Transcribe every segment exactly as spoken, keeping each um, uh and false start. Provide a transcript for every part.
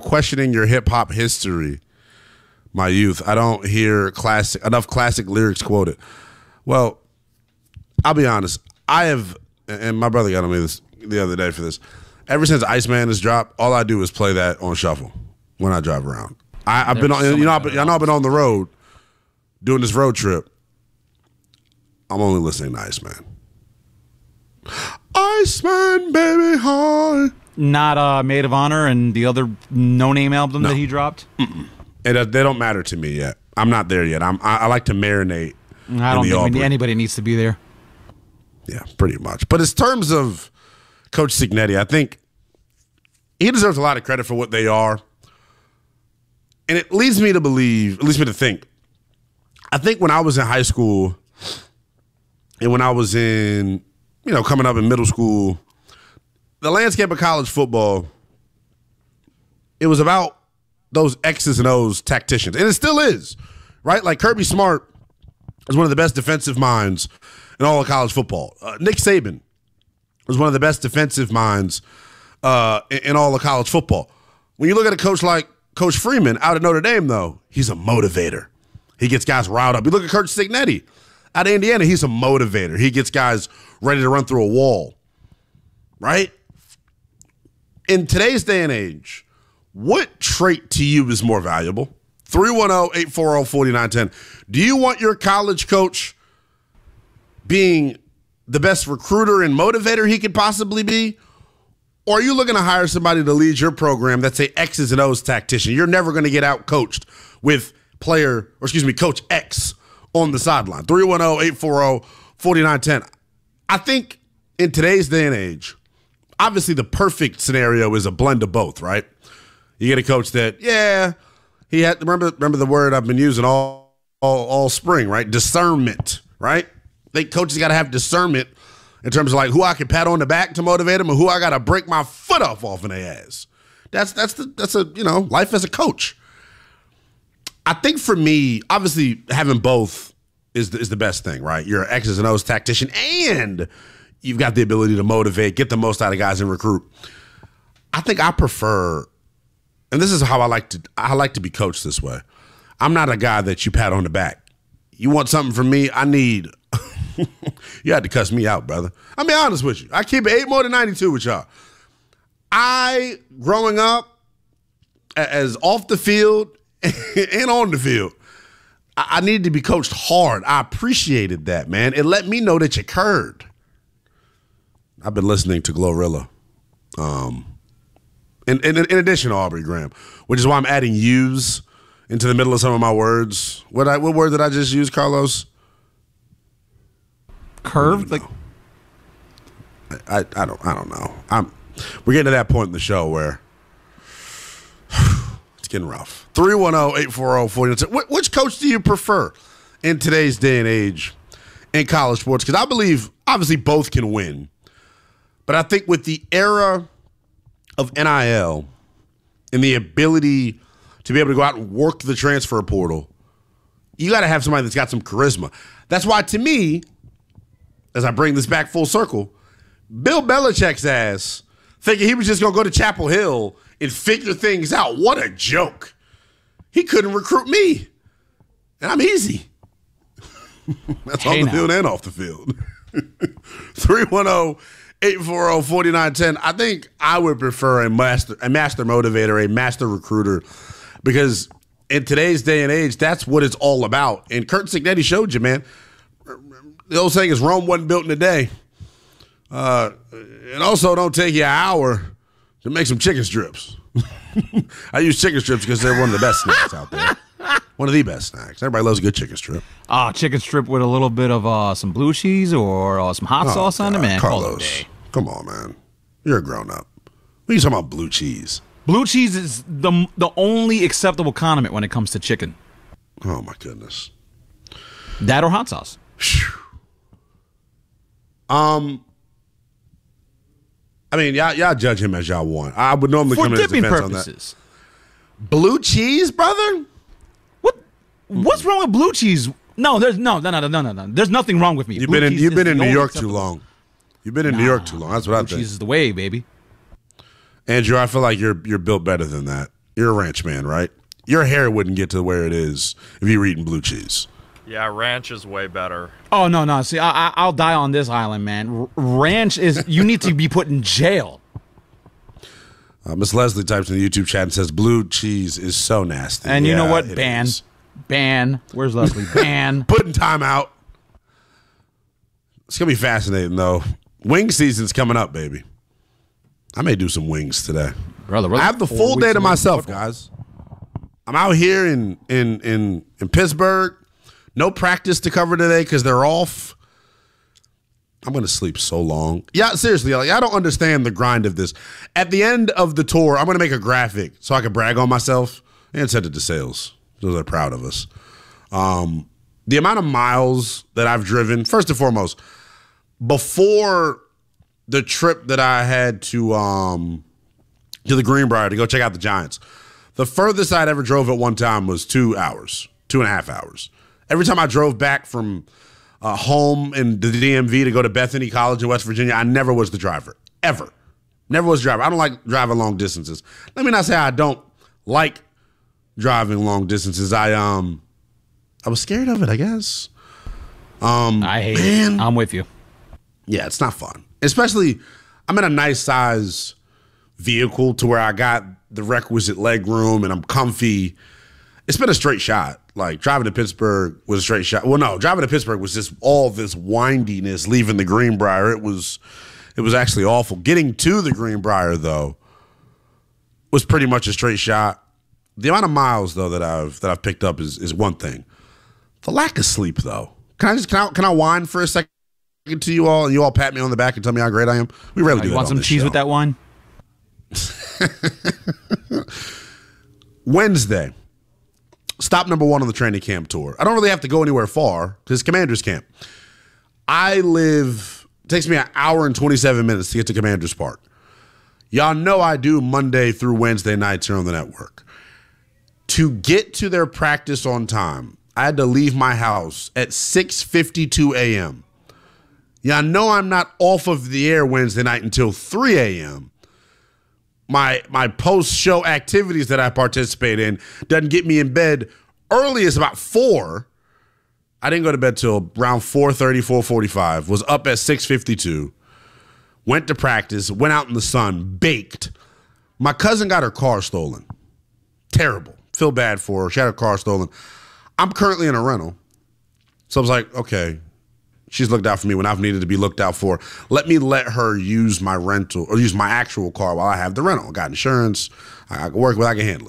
questioning your hip hop history, my youth. I don't hear classic enough classic lyrics quoted. Well, I'll be honest. I have, and my brother got on me this the other day for this. Ever since Iceman has dropped, all I do is play that on shuffle when I drive around. I, I've been on, you know, I've been, I know I've been on the road doing this road trip. I'm only listening to Iceman. Iceman, baby, hi. Not uh, Maid of Honor and the other no-name album No. that he dropped? Mm-mm. It, uh, they don't matter to me yet. I'm not there yet. I'm, I, I like to marinate. I don't think Aubrey. anybody needs to be there. Yeah, pretty much. But in terms of Coach Cignetti, I think he deserves a lot of credit for what they are. And it leads me to believe, it leads me to think, I think when I was in high school and when I was in, you know, coming up in middle school, the landscape of college football, it was about those X's and O's tacticians. And it still is, right? Like Kirby Smart is one of the best defensive minds in all of college football. Uh, Nick Saban was one of the best defensive minds uh, in, in all of college football. When you look at a coach like Coach Freeman out at Notre Dame, though, he's a motivator. He gets guys riled up. You look at Coach Cignetti out of Indiana, he's a motivator. He gets guys ready to run through a wall, right? In today's day and age, what trait to you is more valuable? three one zero, eight four zero, four nine one zero. Do you want your college coach being the best recruiter and motivator he could possibly be? Or are you looking to hire somebody to lead your program that's a X's and O's tactician? You're never going to get out coached with player, or excuse me, Coach X on the sideline. three one zero, eight four zero, four nine one zero. I think in today's day and age, obviously the perfect scenario is a blend of both, right? You get a coach that, yeah, he had, remember, remember the word I've been using all, all, all spring, right? Discernment, right? I think coaches got to have discernment in terms of like who I can pat on the back to motivate them and who I got to break my foot off off in their ass. That's that's the that's a you know life as a coach. I think for me, obviously having both is the, is the best thing, right? You're an X's and O's tactician, and you've got the ability to motivate, get the most out of guys, and recruit. I think I prefer, and this is how I like to I like to be coached this way. I'm not a guy that you pat on the back. You want something from me? I need. You had to cuss me out, brother. I'll be honest with you. I keep it eight more than ninety-two with y'all. I, growing up, as off the field and on the field, I, I needed to be coached hard. I appreciated that, man. It let me know that you cared. I've been listening to Glorilla. Um, in, in, in addition to Aubrey Graham, which is why I'm adding yous into the middle of some of my words. What I what word did I just use, Carlos? Curved, like I, I don't I don't know. I'm we're getting to that point in the show where it's getting rough. three one zero, eight four zero, four nine one zero. Which coach do you prefer in today's day and age in college sports? Because I believe obviously both can win, but I think with the era of N I L and the ability to be able to go out and work the transfer portal, you got to have somebody that's got some charisma. That's why, to me, as I bring this back full circle, Bill Belichick's ass, thinking he was just going to go to Chapel Hill and figure things out. What a joke. He couldn't recruit me. And I'm easy. That's hey on the now. field and off the field. three one zero, eight four zero, four nine one zero. I think I would prefer a master, a master motivator, a master recruiter, because in today's day and age, that's what it's all about. And Curt Cignetti showed you, man. The old saying is Rome wasn't built in a day. Uh, and also don't take you an hour to make some chicken strips. I use chicken strips because they're one of the best snacks out there. One of the best snacks. Everybody loves a good chicken strip. Ah, uh, chicken strip with a little bit of uh, some blue cheese or uh, some hot oh, sauce God, on it, man. Carlos, come on, man. You're a grown-up. What are you talking about blue cheese? Blue cheese is the the only acceptable condiment when it comes to chicken. Oh, my goodness. That or hot sauce. Um, I mean, y'all, y'all judge him as y'all want. I would normally For come in his defense purposes. on that. Blue cheese, brother? What? What's wrong with blue cheese? No, there's no, no, no, no, no, no. There's nothing wrong with me. You've blue been in, you've been in New York acceptable. too long. You've been in nah, New York too long. That's what I think. Blue cheese is the way, baby. Andrew, I feel like you're you're built better than that. You're a ranch man, right? Your hair wouldn't get to where it is if you were eating blue cheese. Yeah, ranch is way better. Oh, no, no. See, I, I, I'll die on this island, man. R- ranch is, you need to be put in jail. Uh, Miss Leslie types in the YouTube chat and says, blue cheese is so nasty. And yeah, you know what? it Ban. is. Ban. Where's Leslie? Ban. Putting time out. It's going to be fascinating, though. Wing season's coming up, baby. I may do some wings today. Brother, brother I have the full day to myself, guys. I'm out here in in in, in Pittsburgh. No practice to cover today because they're off. I'm going to sleep so long. Yeah, seriously, like, I don't understand the grind of this. At the end of the tour, I'm going to make a graphic so I can brag on myself and send it to sales. So they're proud of us. Um, the amount of miles that I've driven, first and foremost, before the trip that I had to um, to the Greenbrier to go check out the Giants, the furthest I'd ever drove at one time was two hours, two and a half hours. Every time I drove back from uh, home in the D M V to go to Bethany College in West Virginia, I never was the driver, ever. Never was the driver. I don't like driving long distances. Let me not say I don't like driving long distances. I um, I was scared of it, I guess. Um, I hate man, it. I'm with you. Yeah, it's not fun. Especially, I'm in a nice size vehicle to where I got the requisite leg room and I'm comfy. It's been a straight shot. Like, driving to Pittsburgh was a straight shot. Well, no, driving to Pittsburgh was just all this windiness leaving the Greenbrier. It was it was actually awful. Getting to the Greenbrier, though, was pretty much a straight shot. The amount of miles, though, that I've that I've picked up is is one thing. The lack of sleep, though. Can I just can I, can I whine for a second to you all, and you all pat me on the back and tell me how great I am? We rarely Oh, do you that want on some this cheese show. with that wine? Wednesday, stop number one on the training camp tour. I don't really have to go anywhere far because Commander's Camp. I live, it takes me an hour and twenty-seven minutes to get to Commander's Park. Y'all know I do Monday through Wednesday nights here on the network. To get to their practice on time, I had to leave my house at six fifty-two a.m. Y'all know I'm not off of the air Wednesday night until three a.m. My my post-show activities that I participate in doesn't get me in bed early as about four. I didn't go to bed till around four thirty, four forty-five. Was up at six fifty-two. Went to practice. Went out in the sun. Baked. My cousin got her car stolen. Terrible. Feel bad for her. She had her car stolen. I'm currently in a rental. So I was like, okay, she's looked out for me when I've needed to be looked out for. Let me let her use my rental or use my actual car while I have the rental. I got insurance. I, I can work with it. I can handle it.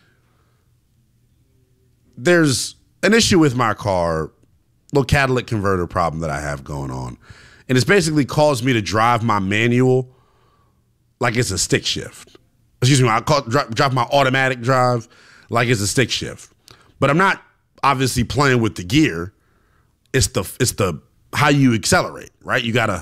There's an issue with my car, little catalytic converter problem that I have going on. And it's basically caused me to drive my manual like it's a stick shift. Excuse me, I call, drive, drive my automatic drive like it's a stick shift. But I'm not obviously playing with the gear. It's the it's the how you accelerate, right? You gotta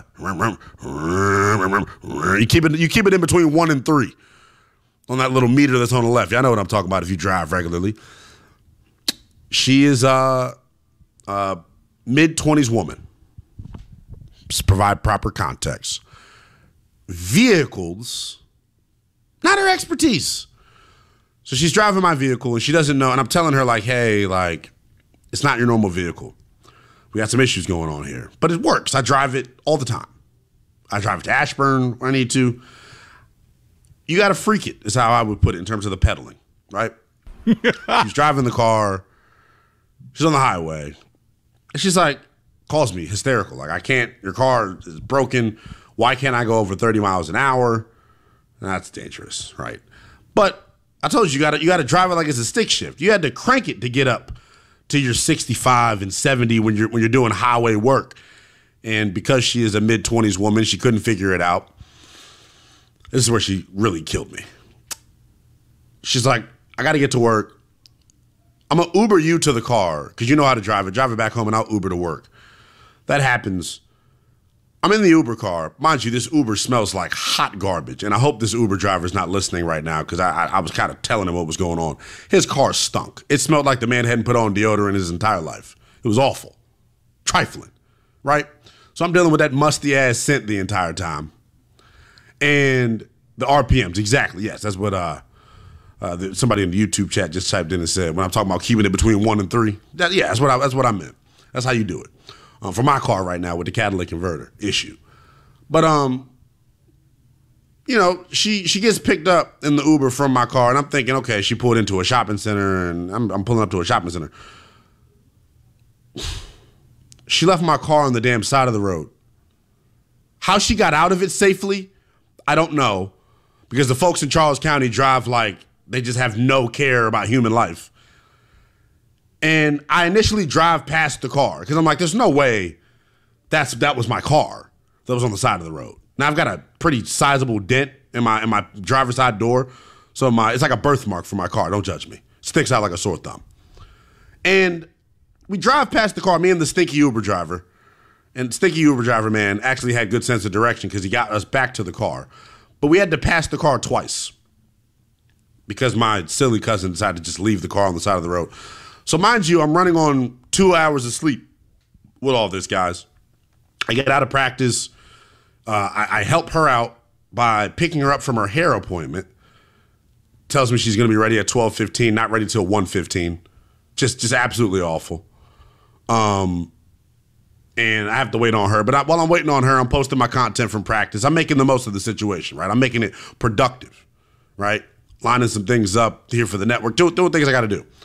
you keep it you keep it in between one and three on that little meter that's on the left. Y'all know what I'm talking about if you drive regularly. She is a, a mid twenties woman. Just provide proper context. Vehicles, not her expertise. So she's driving my vehicle and she doesn't know, and I'm telling her like, hey, like, it's not your normal vehicle. We got some issues going on here. But it works. I drive it all the time. I drive it to Ashburn when I need to. You got to freak it, is how I would put it in terms of the pedaling, right? She's driving the car. She's on the highway. And she's like, calls me hysterical. Like, I can't, your car is broken. Why can't I go over thirty miles an hour? That's dangerous, right? But I told you, you got you got to drive it like it's a stick shift. You had to crank it to get up to your sixty-five and seventy when you're when you're doing highway work. And because she is a mid-twenties woman, she couldn't figure it out. This is where she really killed me. She's like, I got to get to work. I'm going to Uber you to the car because you know how to drive it. Drive it back home and I'll Uber to work. That happens. I'm in the Uber car. Mind you, this Uber smells like hot garbage. And I hope this Uber driver is not listening right now because I, I, I was kind of telling him what was going on. His car stunk. It smelled like the man hadn't put on deodorant his entire life. It was awful. Trifling, right? So I'm dealing with that musty-ass scent the entire time. And the R P Ms, exactly, yes. That's what uh, Uh, the, somebody in the YouTube chat just typed in and said, when I'm talking about keeping it between one and three, that, yeah, that's what I, that's what I meant. That's how you do it. Um, for my car right now with the catalytic converter issue. But, um, you know, she she gets picked up in the Uber from my car, and I'm thinking, okay, she pulled into a shopping center, and I'm, I'm pulling up to a shopping center. She left my car on the damn side of the road. How she got out of it safely, I don't know, because the folks in Charles County drive like they just have no care about human life. And I initially drive past the car because I'm like, there's no way that's that was my car that was on the side of the road. Now I've got a pretty sizable dent in my in my driver's side door, so my it's like a birthmark for my car. Don't judge me. It sticks out like a sore thumb. And we drive past the car, me and the stinky Uber driver. And stinky Uber driver, man, actually had good sense of direction because he got us back to the car. But we had to pass the car twice because my silly cousin decided to just leave the car on the side of the road. So mind you, I'm running on two hours of sleep with all this, guys. I get out of practice. Uh, I, I help her out by picking her up from her hair appointment. Tells me she's going to be ready at twelve fifteen, not ready till one fifteen. Just, just absolutely awful. Um, and I have to wait on her. But I, while I'm waiting on her, I'm posting my content from practice. I'm making the most of the situation, right? I'm making it productive, right? Lining some things up here for the network, doing, doing things I got to do.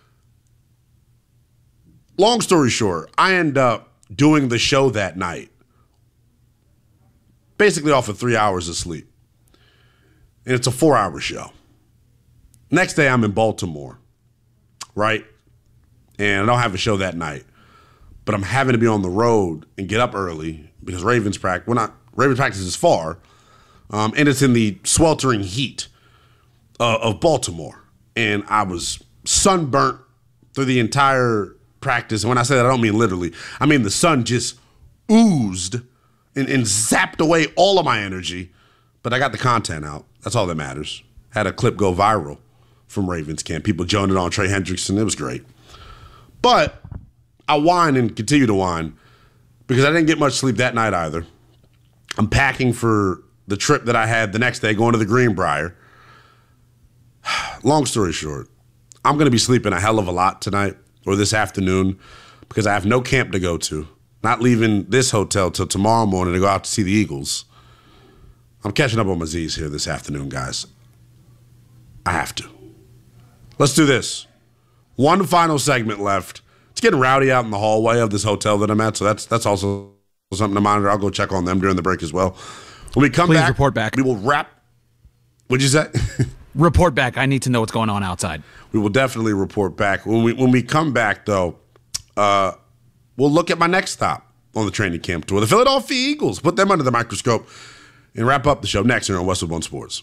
Long story short, I end up doing the show that night, basically off of three hours of sleep. And it's a four-hour show. Next day, I'm in Baltimore, right? And I don't have a show that night. But I'm having to be on the road and get up early because Ravens practice, we're not, Ravens practice is far, um, and it's in the sweltering heat uh, of Baltimore. And I was sunburnt through the entire practice. And when I say that, I don't mean literally. I mean the sun just oozed and, and zapped away all of my energy. But I got the content out. That's all that matters. Had a clip go viral from Ravens camp. People joining on Trey Hendrickson. It was great. But I whine and continue to whine because I didn't get much sleep that night either. I'm packing for the trip that I had the next day, going to the Greenbrier. Long story short, I'm going to be sleeping a hell of a lot tonight or this afternoon because I have no camp to go to. Not leaving this hotel till tomorrow morning to go out to see the Eagles. I'm catching up on my Z's here this afternoon, guys. I have to. Let's do this. One final segment left. It's getting rowdy out in the hallway of this hotel that I'm at, so that's that's also something to monitor. I'll go check on them during the break as well. When we come Please back, report back. We will wrap. What'd you say? Report back. I need to know what's going on outside. We will definitely report back. When we when we come back, though, uh, we'll look at my next stop on the training camp tour, the Philadelphia Eagles. Put them under the microscope and wrap up the show next here on Westwood One Sports.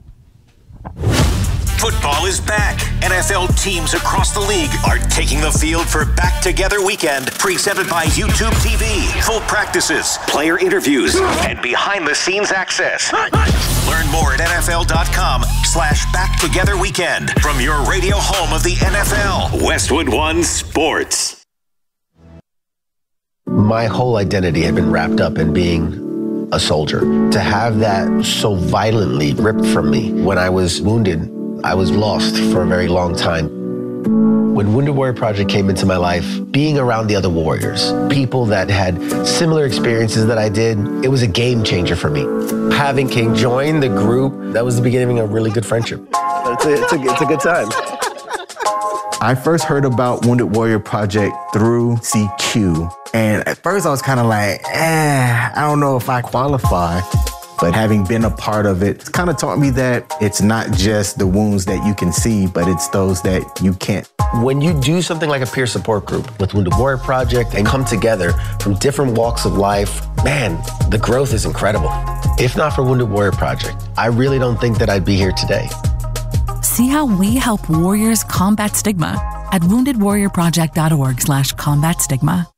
Football is back. N F L teams across the league are taking the field for Back Together Weekend, presented by YouTube T V. Full practices, player interviews, and behind-the-scenes access. Learn more at nfl.com slash Back Together Weekend from your radio home of the N F L. Westwood One Sports. My whole identity had been wrapped up in being a soldier. To have that so violently ripped from me when I was wounded, I was lost for a very long time. When Wounded Warrior Project came into my life, being around the other warriors, people that had similar experiences that I did, it was a game changer for me. Having King join the group, that was the beginning of a really good friendship. It's a, it's a, it's a good time. I first heard about Wounded Warrior Project through C Q. And at first I was kind of like, eh, I don't know if I qualify. But having been a part of it, it's kind of taught me that it's not just the wounds that you can see, but it's those that you can't. When you do something like a peer support group with Wounded Warrior Project and come together from different walks of life, man, the growth is incredible. If not for Wounded Warrior Project, I really don't think that I'd be here today. See how we help warriors combat stigma at wounded warrior project dot org slash combat stigma.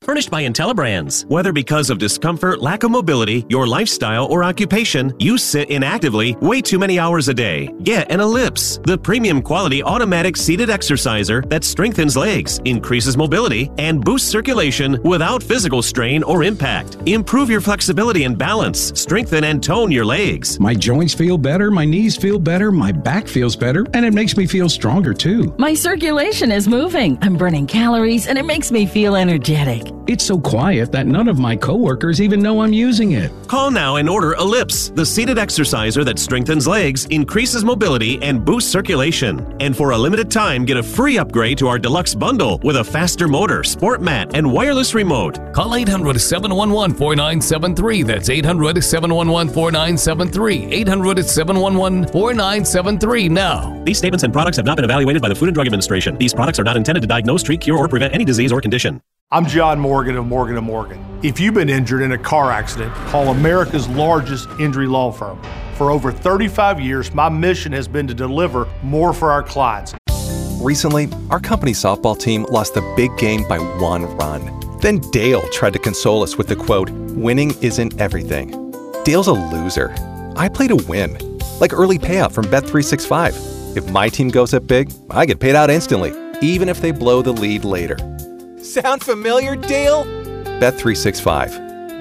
Furnished by IntelliBrands. Whether because of discomfort, lack of mobility, your lifestyle, or occupation, you sit inactively way too many hours a day. Get an Ellipse, the premium quality automatic seated exerciser that strengthens legs, increases mobility, and boosts circulation without physical strain or impact. Improve your flexibility and balance. Strengthen and tone your legs. My joints feel better, my knees feel better, my back feels better, and it makes me feel stronger too. My circulation is moving. I'm burning calories, and it makes me feel energetic. It's so quiet that none of my coworkers even know I'm using it. Call now and order Ellipse, the seated exerciser that strengthens legs, increases mobility, and boosts circulation. And for a limited time, get a free upgrade to our deluxe bundle with a faster motor, sport mat, and wireless remote. Call eight hundred, seven one one, four nine seven three. That's eight hundred, seven one one, four nine seven three. eight hundred, seven one one, four nine seven three now. These statements and products have not been evaluated by the Food and Drug Administration. These products are not intended to diagnose, treat, cure, or prevent any disease or condition. I'm John Morgan of Morgan and Morgan. If you've been injured in a car accident, call America's largest injury law firm. For over thirty-five years, my mission has been to deliver more for our clients. Recently, our company's softball team lost the big game by one run. Then Dale tried to console us with the quote, "Winning isn't everything." Dale's a loser. I play to win, like early payout from Bet three sixty-five. If my team goes up big, I get paid out instantly, even if they blow the lead later. Sound familiar, Dale? Bet three sixty-five.